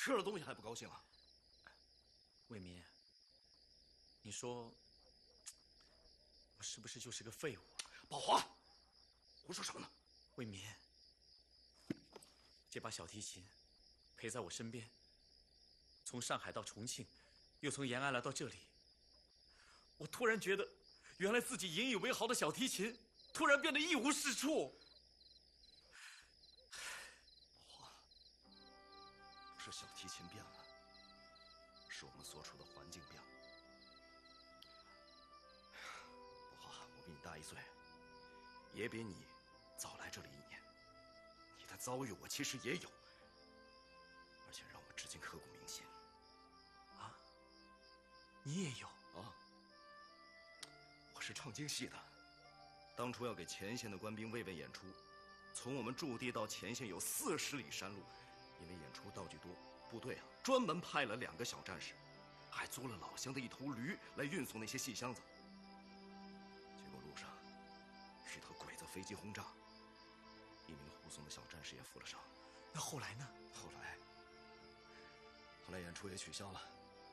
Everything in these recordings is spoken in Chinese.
吃了东西还不高兴啊？ 卫民，你说我是不是就是个废物？ 宝华，胡说什么呢？ 卫民，这把小提琴陪在我身边，从上海到重庆，又从延安来到这里，我突然觉得，原来自己引以为豪的小提琴，突然变得一无是处。 宝华，不是小提琴变了，是我们所处的环境变了。宝华，我比你大1岁，也比你早来这里1年，你的遭遇我其实也有，而且让我至今刻骨铭心。 啊，你也有啊？我是唱京戏的，当初要给前线的官兵慰问演出，从我们驻地到前线有40里山路，因为演出道具多，部队专门派了2个小战士，还租了老乡的1头驴来运送那些戏箱子。结果路上遇到鬼子飞机轰炸，1名护送的小战士也负了伤。 那后来呢？ 后来演出也取消了。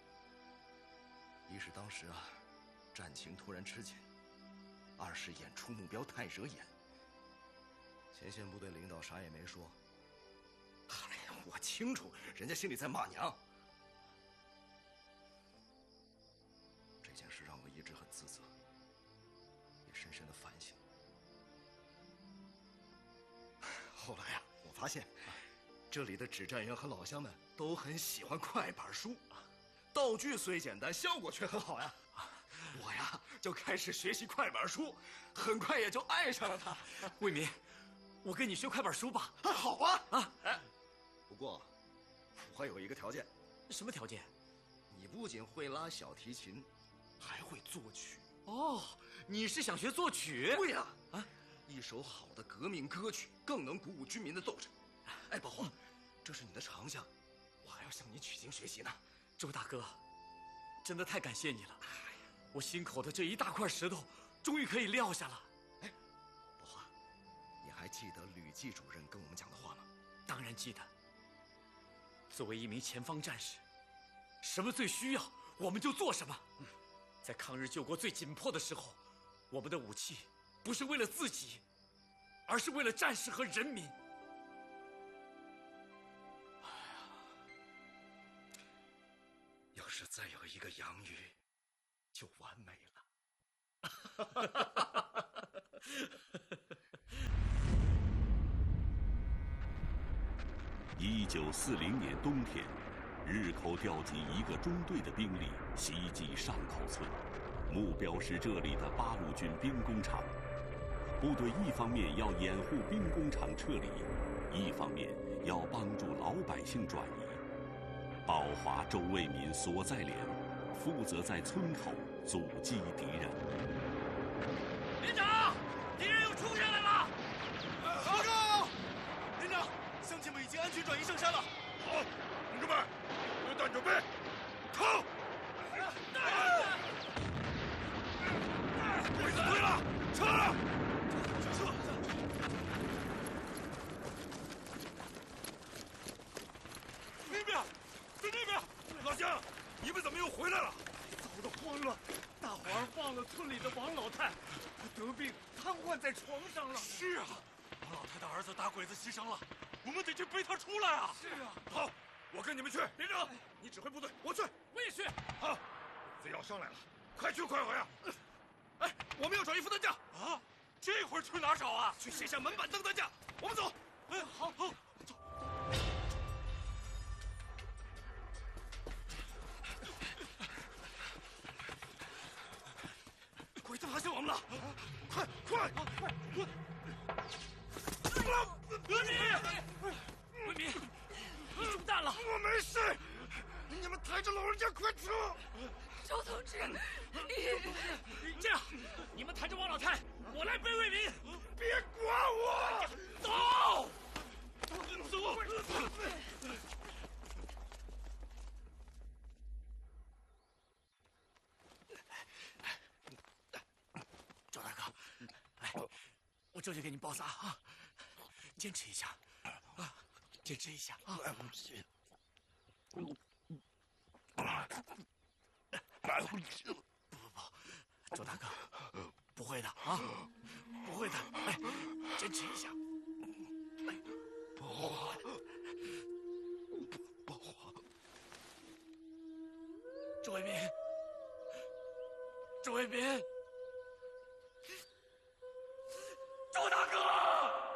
一是当时战情突然吃紧；2是演出目标太惹眼。前线部队领导啥也没说。哎呀，我清楚，人家心里在骂娘。这件事让我一直很自责，也深深的反省。后来我发现，这里的指战员和老乡们都很喜欢快板书，道具虽简单，效果却很好呀。我就开始学习快板书，很快也就爱上了它。 卫民，我跟你学快板书吧。 好啊！不过我有一个条件。 什么条件？ 你不仅会拉小提琴，还会作曲。 哦，你是想学作曲？ 对呀！一首好的革命歌曲更能鼓舞军民的斗志。哎，宝华，这是你的长项，我还要向你取经学习呢。 周大哥，真的太感谢你了。我心口的这一大块石头终于可以撂下了。 哎，宝华，你还记得吕季主任跟我们讲的话吗？ 当然记得。作为一名前方战士，什么最需要我们就做什么。在抗日救国最紧迫的时候，我们的武器不是为了自己，而是为了战士和人民。 要是再有一个杨宇，就完美了。 1940年冬天，日寇调集1个中队的兵力袭击上口村，目标是这里的八路军兵工厂。部队一方面要掩护兵工厂撤离，一方面要帮助老百姓转移。宝华、周卫民所在连负责在村口阻击敌人。 连长，敌人又冲下来了！ 报告，连长，乡亲们已经安全转移上山了。 好，同志们，榴弹准备，靠！鬼子退了，撤！那边，在那边，老乡，你们怎么又回来了？ 糟得慌了，大伙儿忘了村里的王老太，得病瘫痪在床上了。 是啊，王老太的儿子打鬼子牺牲了，我们得去背他出来啊！ 是啊， 好，我跟你们去。连长，你指挥部队，我去。 我也去。 好，鬼子要上来了，快去快回啊！ 哎，我们要找一副担架啊！这会儿去哪儿找啊？ 去卸下门板凳担架。我们走。 哎，好，走。 鬼子发现我们了！快！ 卫民，你中弹了！ 我没事，你们抬着老人家快撤！ 周同志， 这样，你们抬着王老太，我来背卫民。 别管我， 走！周大哥，来，我这就给你包扎啊，坚持一下，坚持一下啊！ 周大哥，不会的啊，不会的，哎，坚持一下。 不慌，不慌。 周为民，周为民。